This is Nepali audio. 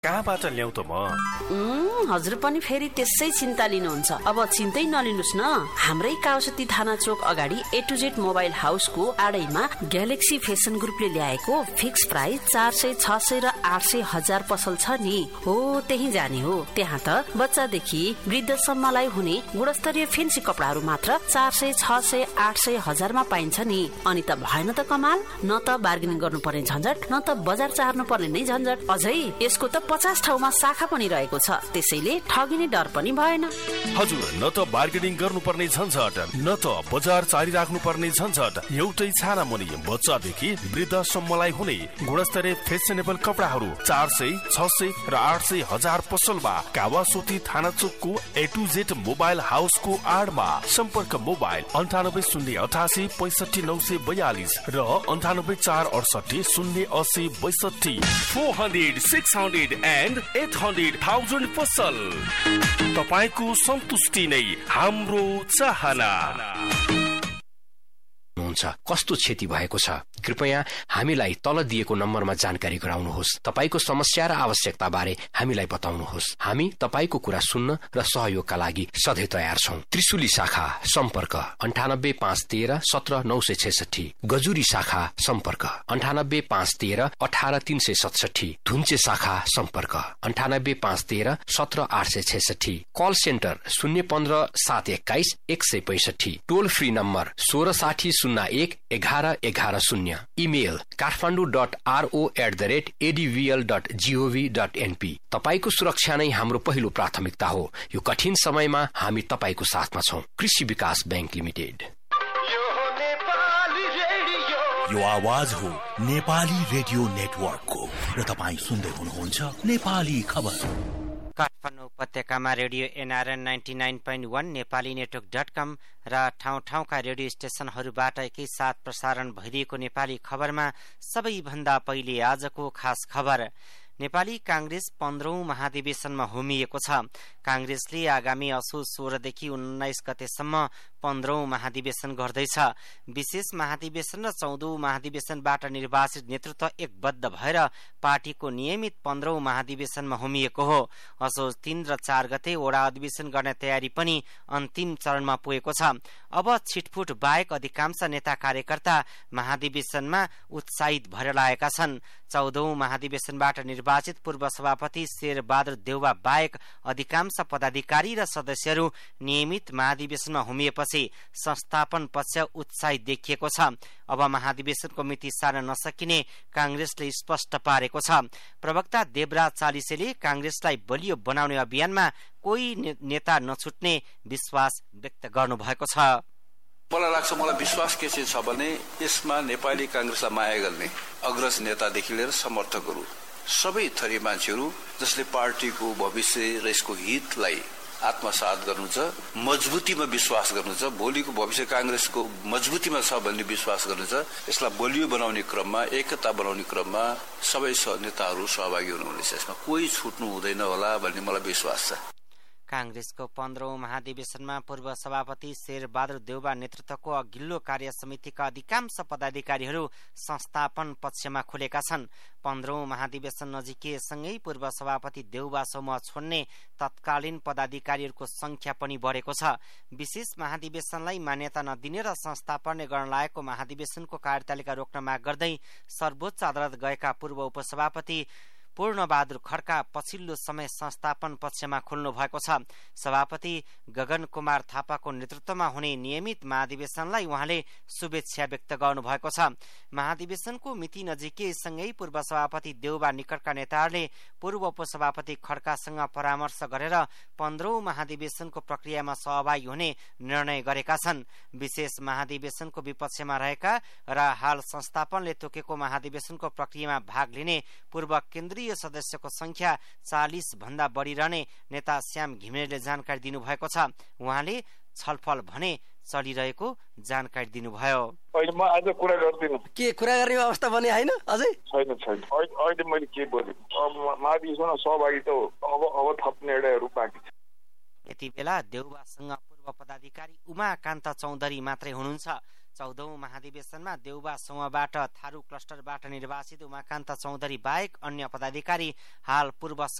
कहाँबाट ल्याउ त म? हजुर पनि फेरि त्यसै चिन्ता लिनुहुन्छ। अब चिन्तै नलिनुस् न, हाम्रै काउसती थाना चोक अगाडि A to Z mobile हाउसको आडैमा galaxy fashion ग्रुपले ल्याएको फिक्स प्राइस 400, 600 र 800 हजार पसल छ नि। हो त्यही जाने हो। त्यहाँ त बच्चादेखि वृद्धसम्मलाई हुने गुणस्तरीय फेन्सी कपडाहरू मात्र 400, 600, 800 हजारमा पाइन्छ नि। अनि त भएन त कमाल। न त बार्गेनिङ गर्नुपर्ने झन्झट, न त बजार चार्नु पर्ने नै झन्झट। अझै यसको त 50 ठाउँमा शाखा पनि रहेको छ, त्यसैले ठगिने डर पनि भएन। हजुर, न त बार्गेनिङ गर्नुपर्ने झन्झट, न त बजार चारिराख्नु पर्ने झन्झट। एउटै छाना मुनि बच्चादेखि वृद्धसम्मलाई हुने गुणस्तरीय फेसनेबल कपडाहरू 400, 600 र 800 हजार पसलमा कावासोती थाना चोकको A to Z मोबाइल हाउसको आडमा। सम्पर्क मोबाइल 9808 65 942 र 98 468 080 62। 400, 600 and 800,000 पसल। तपाईको सन्तुष्टि नै हाम्रो चाहना। कस्तो क्षति भएको छ, कृपया हामीलाई तल दिएको नम्बरमा जानकारी गराउनुहोस्। तपाईको समस्या र आवश्यकता बारे हामीलाई बताउनुहोस्। हामी तपाईको कुरा सुन्न र सहयोगका लागि सधैँ तयार छौं। त्रिशुली शाखा सम्पर्क 98 513 17 966। गजुरी शाखा सम्पर्क 98 513 18 367। धुन्चे शाखा सम्पर्क 98 513 17 866। Call centre 015 721 165। टोल फ्री नम्बर 1660 01 11 11 0। Email kathmandu.ro@advl.gov.np। तपाईको सुरक्षा नै हाम्रो पहिलो प्राथमिकता हो। यो कठिन समयमा हामी तपाईको साथमा छौं। कृषि विकास बैंक लिमिटेड। यो आवाज हो नेपाली रेडियो नेटवर्कको र तपाईँ सुन्दै हुनुहुन्छ नेपाली खबर। काठमाडौँ उपत्यकामा रेडियो NRN 99.1 नेपाली नेटवर्क.com र ठाउँ ठाउँका रेडियो स्टेशनहरूबाट एकैसाथ प्रसारण भइरहेको नेपाली खबरमा सबैभन्दा पहिले आजको खास खबर। नेपाली कांग्रेस 15औं महाधिवेशनमा होमिएको छ। कांग्रेसले आगामी असोज 16 देखि 19 गतेसम्म 15औं महाधिवेशन गर्दैछ। विशेष महाधिवेशन र 14औं महाधिवेशनबाट निर्वाचित नेतृत्व एकबद्ध भएर पार्टीको नियमित 15औं महाधिवेशनमा होमिएको हो। असोज 3 र 4 गते वडा अधिवेशन गर्ने तयारी पनि अन्तिम चरणमा पुगेको छ। अब छिटफुट बाहेक अधिकांश नेता कार्यकर्ता महाधिवेशनमा उत्साहित भएर लागेका छन्। 14औं महाधिवेशनबाट निर्वाचित पूर्व सभापति शेरबहादुर देउवा बाहेक अधिकांश पदाधिकारी र सदस्यहरू नियमित महाधिवेशनमा होमिएपछि संस्थापन पक्ष उत्साहित देखिएको छ। अब महाधिवेशनको मिति सार्न नसकिने कांग्रेसले स्पष्ट पारेको छ। प्रवक्ता देवराज चालिसेले कांग्रेसलाई बलियो बनाउने अभियानमा कोही नेता नछुट्ने विश्वास व्यक्त गर्नुभएको छ। मलाई लाग्छ, मलाई विश्वास के छ भने यसमा नेपाली कांग्रेसलाई माया गर्ने अग्रज नेतादेखि लिएर समर्थकहरू सबै थरी मान्छेहरू जसले पार्टीको भविष्य र यसको हितलाई आत्मसात गर्नु छ, मजबुतीमा विश्वास गर्नु छ, भोलिको भविष्य कांग्रेसको मजबुतीमा छ भन्ने विश्वास गर्नु छ। यसलाई बलियो बनाउने क्रममा, एकता बनाउने क्रममा सबै नेताहरू सहभागी हुनुहुनेछ। यसमा कोही छुट्नु हुँदैन होला भन्ने मलाई विश्वास छ। कांग्रेसको 15औं महाधिवेशनमा पूर्व सभापति शेरबहादुर देउवा नेतृत्वको अघिल्लो कार्य समितिका अधिकांश पदाधिकारीहरू संस्थापन पक्षमा खुलेका छन्। 15औं महाधिवेशन नजिकिएसँगै पूर्व सभापति देउवा समूह छोड्ने तत्कालीन पदाधिकारीहरूको संख्या पनि बढेको छ। विशेष महाधिवेशनलाई मान्यता नदिने र संस्थापन गर्न लागेको महाधिवेशनको कार्यतालिका रोक्न माग गर्दै सर्वोच्च अदालत गएका पूर्व उपसभापति पूर्णबहादुर खड्का पछिल्लो समय संस्थापन पक्षमा खुल्नु भएको छ। सभापति गगन कुमार थापाको नेतृत्वमा हुने नियमित महाधिवेशनलाई उहाँले शुभेच्छा व्यक्त गर्नुभएको छ। महाधिवेशनको मिति नजिकैसँगै पूर्व सभापति देउवा निकटका नेताहरूले पूर्व उपसभापति खड्कासँग परामर्श गरेर 15औं महाधिवेशनको प्रक्रियामा सहभागी हुने निर्णय गरेका छन्। विशेष महाधिवेशनको विपक्षमा रहेका र हाल संस्थापनले तोकेको महाधिवेशनको प्रक्रियामा भाग लिने पूर्व केन्द्रीय सदस्यको संख्या 40 भन्दा बढी रहने नेता श्याम घिमिरेले जानकारी दिनुभएको छ। उहाँले छलफल भने चलिरहेको जानकारी दिनुभयो। अहिले म आज कुरा गर्दिन। के कुरा गर्ने अवस्था बने हैन? अझै छैन। अहिले मैले के बोलेँ, महाधिवेशनमा सहभागी त अब थप्ने निर्णयहरू बाँकी छ। यति बेला देउवासँग पूर्व पदाधिकारी उमाकान्त चौधरी मात्रै हुनुहुन्छ। 14औं महाधिवेशनमा देउबा समूहबाट थारू क्लस्टरबाट निर्वाचित उमाकान्त चौधरी बाहेक अन्य पदाधिकारी हाल पूर्व